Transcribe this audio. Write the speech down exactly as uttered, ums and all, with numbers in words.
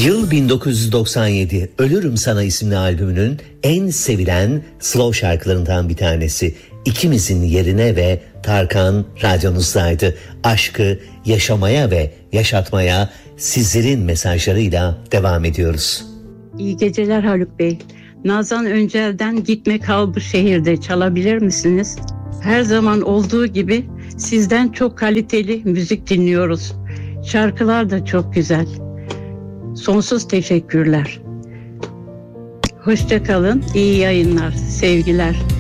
Yıl bin dokuz yüz doksan yedi, Ölürüm Sana isimli albümünün en sevilen slow şarkılarından bir tanesi. İkimizin Yerine ve Tarkan radyonuzdaydı. Aşkı yaşamaya ve yaşatmaya sizlerin mesajlarıyla devam ediyoruz. İyi geceler Haluk Bey. Nazan Öncel'den Gitme Kal Bu Şehirde çalabilir misiniz? Her zaman olduğu gibi sizden çok kaliteli müzik dinliyoruz. Şarkılar da çok güzel. Sonsuz teşekkürler. Hoşça kalın, iyi yayınlar, sevgiler.